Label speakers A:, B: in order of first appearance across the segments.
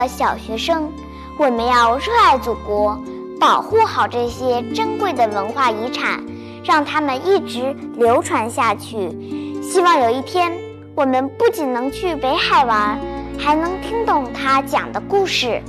A: 小学生，我们要热爱祖国，保护好这些珍贵的文化遗产，让它们一直流传下去。希望有一天，我们不仅能去北海玩，还能听懂他讲的故事。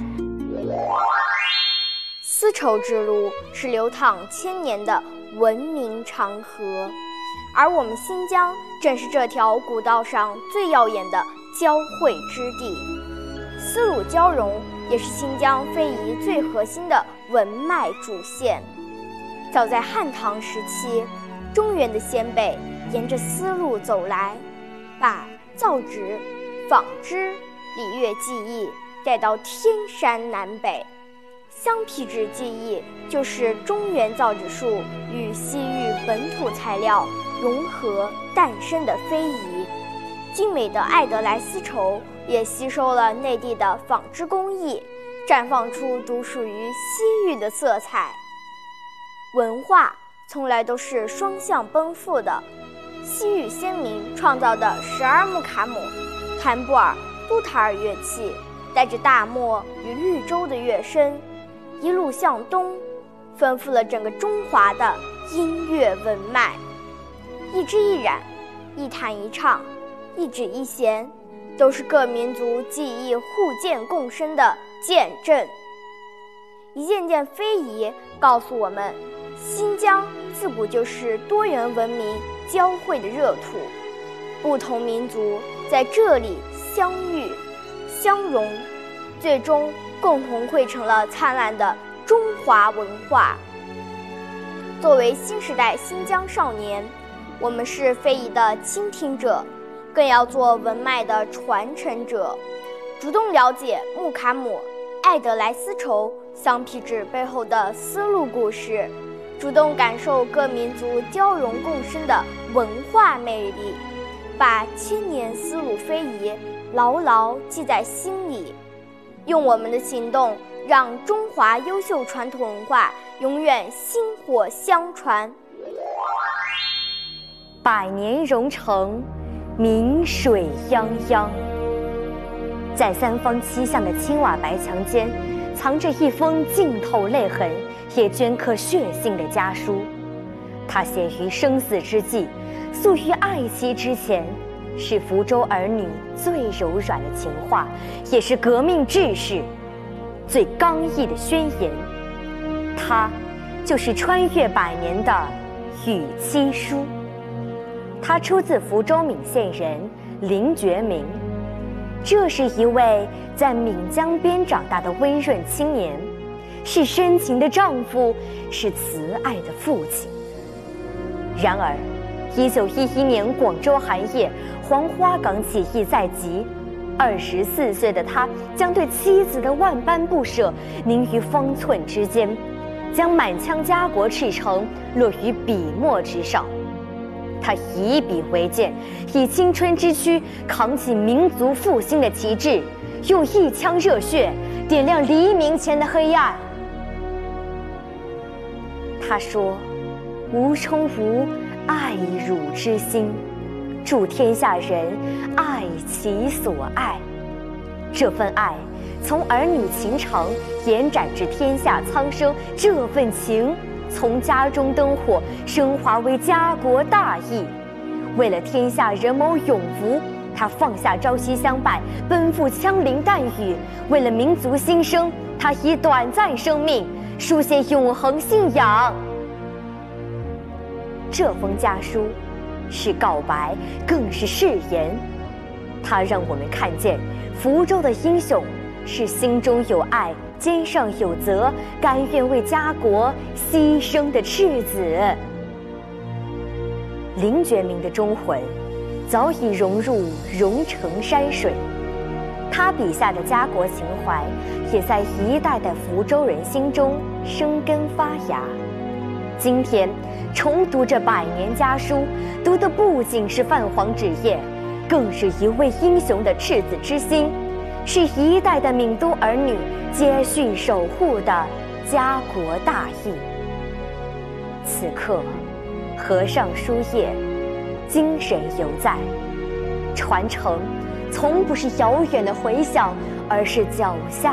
B: 丝绸之路是流淌千年的文明长河，而我们新疆正是这条古道上最耀眼的交汇之地。丝路交融也是新疆非遗最核心的文脉主线。早在汉唐时期，中原的先辈沿着丝路走来，把造纸、纺织、礼乐技艺带到天山南北。香皮纸技艺就是中原造纸术与西域本土材料融合诞生的非遗。精美的艾德莱丝绸也吸收了内地的纺织工艺，绽放出独属于西域的色彩。文化从来都是双向奔赴的，西域先民创造的12木卡姆、坎布尔、都塔尔乐器，带着大漠与绿洲的乐声，一路向东，丰富了整个中华的音乐文脉。一支一染，一弹一唱，一指一弦，都是各民族技艺互鉴共生的见证。一件件非遗告诉我们，新疆自古就是多元文明交汇的热土，不同民族在这里相遇相融，最终共同汇成了灿烂的中华文化。作为新时代新疆少年，我们是非遗的倾听者，更要做文脉的传承者，主动了解木卡姆、艾德莱丝绸、香皮纸背后的丝路故事，主动感受各民族交融共生的文化魅力，把千年丝路非遗牢牢记在心里，用我们的行动让中华优秀传统文化永远薪火相传。
C: 百年蓉城，明水泱泱。在三方七巷的青瓦白墙间，藏着一封浸透泪痕也镌刻血性的家书。它写于生死之际，诉于爱妻之前，是福州儿女最柔软的情话，也是革命志士最刚毅的宣言。它就是穿越百年的与妻书。他出自福州闽县人林觉民，这是一位在闽江边长大的温润青年，是深情的丈夫，是慈爱的父亲。然而1911年广州寒夜，黄花岗起义在即，24岁的他将对妻子的万般不舍凝于方寸之间，将满腔家国赤诚落于笔墨之上。他以笔为鉴，以青春之躯扛起民族复兴的旗帜，用一腔热血点亮黎明前的黑暗。他说：“吾充无爱汝之心，祝天下人爱其所爱。”这份爱从儿女情长延展至天下苍生，这份情从家中灯火升华为家国大义。为了天下人谋永福，他放下朝夕相伴，奔赴枪林弹雨；为了民族新生，他以短暂生命书写永恒信仰。这封家书是告白，更是誓言。它让我们看见福州的英雄是心中有爱，肩上有责，甘愿为家国牺牲的赤子。林觉民的忠魂早已融入蓉城山水，他笔下的家国情怀也在一代代福州人心中生根发芽。今天重读这百年家书，读的不仅是泛黄纸页，更是一位英雄的赤子之心，是一代的闽都儿女接续守护的家国大义。此刻合上书页，精神犹在，传承从不是遥远的回响， 而是脚下